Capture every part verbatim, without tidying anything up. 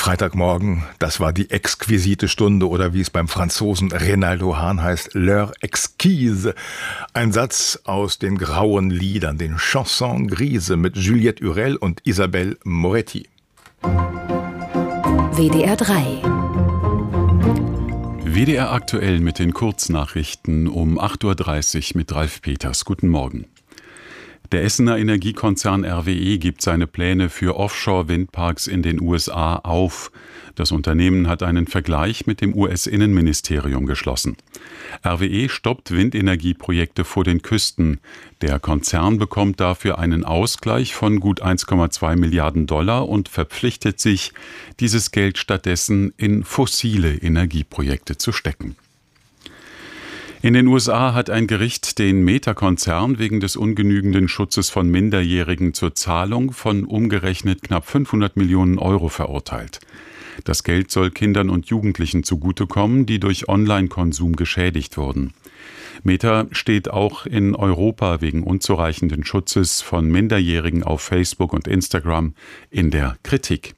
Freitagmorgen, das war die exquisite Stunde oder wie es beim Franzosen Reynaldo Hahn heißt, l'heure exquise. Ein Satz aus den grauen Liedern, den Chansons Grise mit Juliette Hurel und Isabelle Moretti. W D R drei. W D R aktuell mit den Kurznachrichten um acht Uhr dreißig mit Ralf Peters. Guten Morgen. Der Essener Energiekonzern R W E gibt seine Pläne für Offshore-Windparks in den U S A auf. Das Unternehmen hat einen Vergleich mit dem U S-Innenministerium geschlossen. R W E stoppt Windenergieprojekte vor den Küsten. Der Konzern bekommt dafür einen Ausgleich von gut eins Komma zwei Milliarden Dollar und verpflichtet sich, dieses Geld stattdessen in fossile Energieprojekte zu stecken. In den U S A hat ein Gericht den Meta-Konzern wegen des ungenügenden Schutzes von Minderjährigen zur Zahlung von umgerechnet knapp fünfhundert Millionen Euro verurteilt. Das Geld soll Kindern und Jugendlichen zugutekommen, die durch Online-Konsum geschädigt wurden. Meta steht auch in Europa wegen unzureichenden Schutzes von Minderjährigen auf Facebook und Instagram in der Kritik.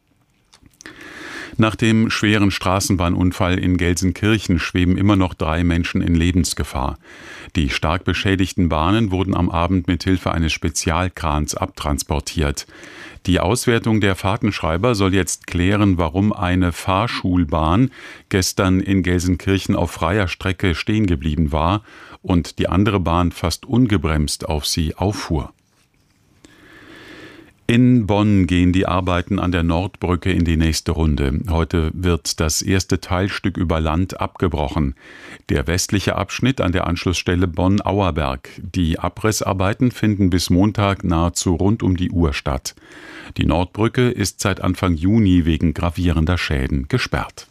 Nach dem schweren Straßenbahnunfall in Gelsenkirchen schweben immer noch drei Menschen in Lebensgefahr. Die stark beschädigten Bahnen wurden am Abend mit Hilfe eines Spezialkrans abtransportiert. Die Auswertung der Fahrtenschreiber soll jetzt klären, warum eine Fahrschulbahn gestern in Gelsenkirchen auf freier Strecke stehen geblieben war und die andere Bahn fast ungebremst auf sie auffuhr. In Bonn gehen die Arbeiten an der Nordbrücke in die nächste Runde. Heute wird das erste Teilstück über Land abgebrochen. Der westliche Abschnitt an der Anschlussstelle Bonn-Auerberg. Die Abrissarbeiten finden bis Montag nahezu rund um die Uhr statt. Die Nordbrücke ist seit Anfang Juni wegen gravierender Schäden gesperrt.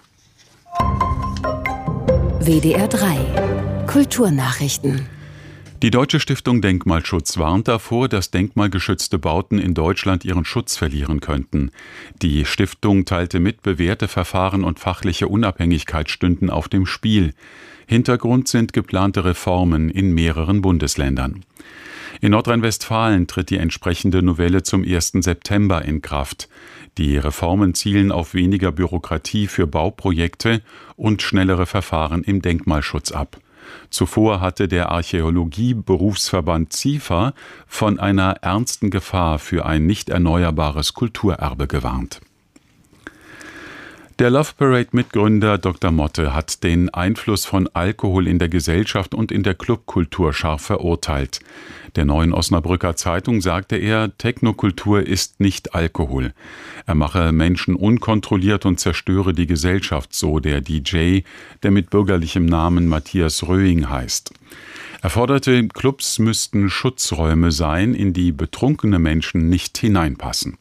W D R drei. Kulturnachrichten. Die Deutsche Stiftung Denkmalschutz warnt davor, dass denkmalgeschützte Bauten in Deutschland ihren Schutz verlieren könnten. Die Stiftung teilte mit, bewährte Verfahren und fachliche Unabhängigkeit stünden auf dem Spiel. Hintergrund sind geplante Reformen in mehreren Bundesländern. In Nordrhein-Westfalen tritt die entsprechende Novelle zum ersten September in Kraft. Die Reformen zielen auf weniger Bürokratie für Bauprojekte und schnellere Verfahren im Denkmalschutz ab. Zuvor hatte der Archäologie-Berufsverband ZIFA von einer ernsten Gefahr für ein nicht erneuerbares Kulturerbe gewarnt. Der Love Parade-Mitgründer Doktor Motte hat den Einfluss von Alkohol in der Gesellschaft und in der Clubkultur scharf verurteilt. Der Neuen Osnabrücker Zeitung sagte er, Technokultur ist nicht Alkohol. Er mache Menschen unkontrolliert und zerstöre die Gesellschaft, so der D J, der mit bürgerlichem Namen Matthias Röing heißt. Er forderte, Clubs müssten Schutzräume sein, in die betrunkene Menschen nicht hineinpassen.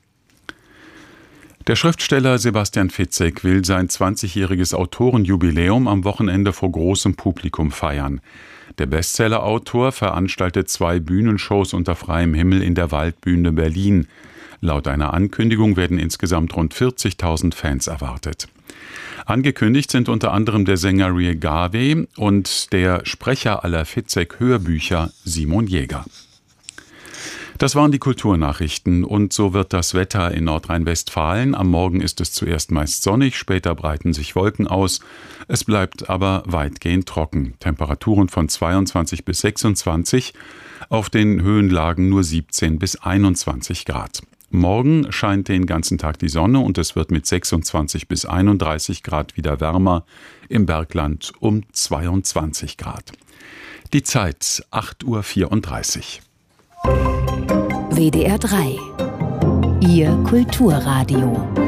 Der Schriftsteller Sebastian Fitzek will sein zwanzigjähriges Autorenjubiläum am Wochenende vor großem Publikum feiern. Der Bestsellerautor veranstaltet zwei Bühnenshows unter freiem Himmel in der Waldbühne Berlin. Laut einer Ankündigung werden insgesamt rund vierzigtausend Fans erwartet. Angekündigt sind unter anderem der Sänger Rie Garvey und der Sprecher aller Fitzek-Hörbücher Simon Jäger. Das waren die Kulturnachrichten und so wird das Wetter in Nordrhein-Westfalen. Am Morgen ist es zuerst meist sonnig, später breiten sich Wolken aus. Es bleibt aber weitgehend trocken. Temperaturen von zweiundzwanzig bis sechsundzwanzig, auf den Höhenlagen nur siebzehn bis einundzwanzig Grad. Morgen scheint den ganzen Tag die Sonne und es wird mit sechsundzwanzig bis einunddreißig Grad wieder wärmer, im Bergland um zweiundzwanzig Grad. Die Zeit acht Uhr vierunddreißig. W D R drei. Ihr Kulturradio.